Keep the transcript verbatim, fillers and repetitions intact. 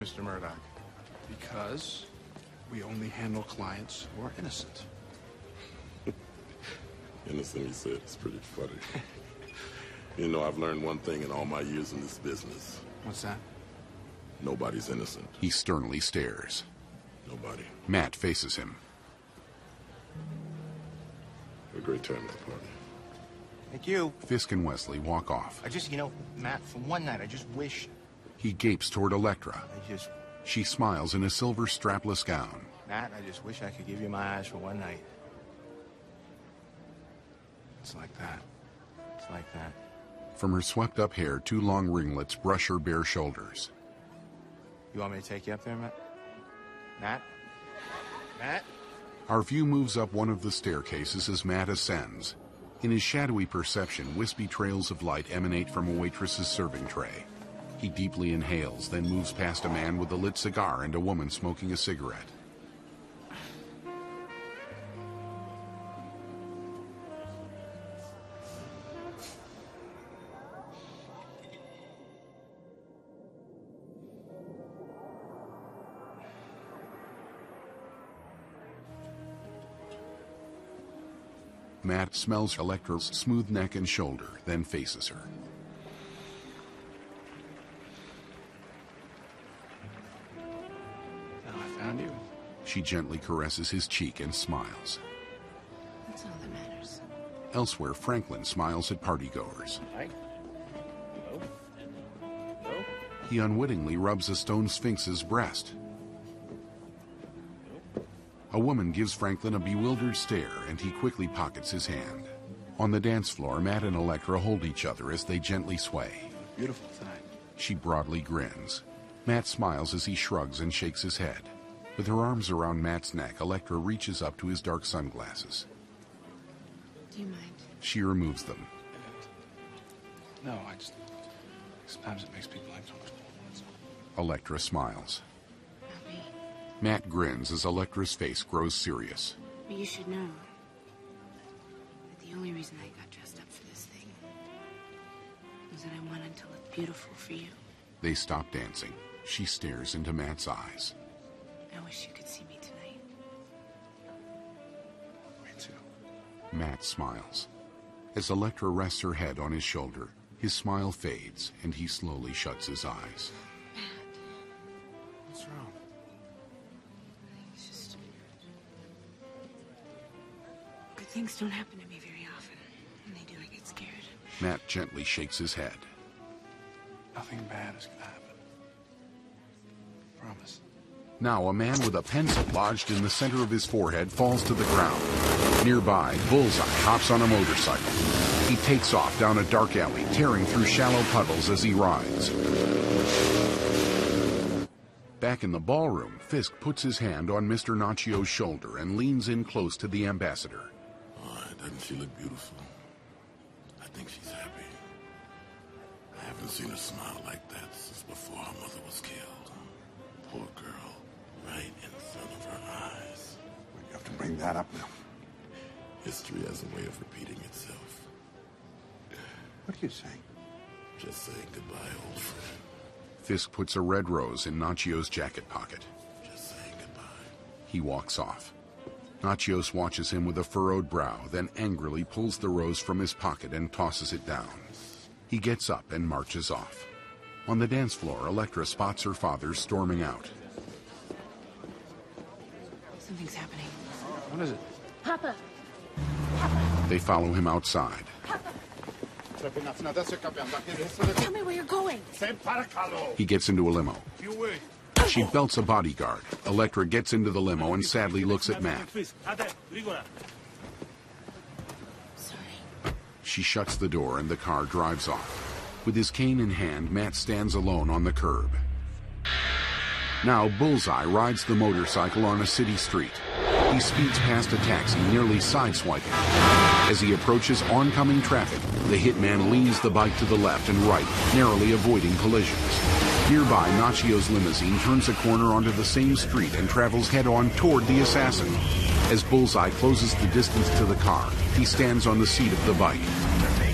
Mister Murdoch? Because we only handle clients who are innocent. Innocent, he said. It's pretty funny. You know, I've learned one thing in all my years in this business. What's that? Nobody's innocent. He sternly stares. Nobody. Matt faces him. Have a great time at the party. Thank you. Fisk and Wesley walk off. I just, you know, Matt, for one night, I just wish... He gapes toward Elektra. I just... She smiles in a silver strapless gown. Matt, I just wish I could give you my eyes for one night. It's like that. It's like that. From her swept-up hair, two long ringlets brush her bare shoulders. You want me to take you up there, Matt? Matt? Matt? Our view moves up one of the staircases as Matt ascends. In his shadowy perception, wispy trails of light emanate from a waitress's serving tray. He deeply inhales, then moves past a man with a lit cigar and a woman smoking a cigarette. Matt smells Elektra's smooth neck and shoulder, then faces her. Now I found you. She gently caresses his cheek and smiles. That's all that matters. Elsewhere, Franklin smiles at partygoers. Hi. Hello? Hello? He unwittingly rubs a stone sphinx's breast. A woman gives Franklin a bewildered stare, and he quickly pockets his hand. On the dance floor, Matt and Elektra hold each other as they gently sway. Beautiful tonight. She broadly grins. Matt smiles as he shrugs and shakes his head. With her arms around Matt's neck, Elektra reaches up to his dark sunglasses. Do you mind? She removes them. No, I just... Sometimes it makes people uncomfortable. That's all. Elektra smiles. Not me. Matt grins as Elektra's face grows serious. But you should know that the only reason I got dressed up for this thing was that I wanted to look beautiful for you. They stop dancing. She stares into Matt's eyes. I wish you could see me tonight. Me too. Matt smiles. As Elektra rests her head on his shoulder, his smile fades and he slowly shuts his eyes. What's wrong? It's just... Good things don't happen to me very often. When they do, I get scared. Matt gently shakes his head. Nothing bad is gonna happen. Promise. Now, a man with a pencil lodged in the center of his forehead falls to the ground. Nearby, Bullseye hops on a motorcycle. He takes off down a dark alley, tearing through shallow puddles as he rides. Back in the ballroom, Fisk puts his hand on Mister Naccio's shoulder and leans in close to the ambassador. Oh, doesn't she look beautiful? I think she's happy. I haven't seen her smile like that since before her mother was killed. Poor girl, right in front of her eyes. Well, you have to bring that up now. History has a way of repeating itself. What are you saying? Just saying goodbye, old friend. Fisk puts a red rose in Naccio's jacket pocket. Just saying goodbye. He walks off. Nachios watches him with a furrowed brow, then angrily pulls the rose from his pocket and tosses it down. He gets up and marches off. On the dance floor, Elektra spots her father storming out. Something's happening. What is it? Papa! They follow him outside. Tell me where you're going. He gets into a limo. She belts a bodyguard. Elektra gets into the limo and sadly looks at Matt. Sorry. She shuts the door and the car drives off. With his cane in hand, Matt stands alone on the curb. Now Bullseye rides the motorcycle on a city street. He speeds past a taxi, nearly sideswiping. As he approaches oncoming traffic, the hitman leans the bike to the left and right, narrowly avoiding collisions. Nearby, Naccio's limousine turns a corner onto the same street and travels head-on toward the assassin. As Bullseye closes the distance to the car, he stands on the seat of the bike.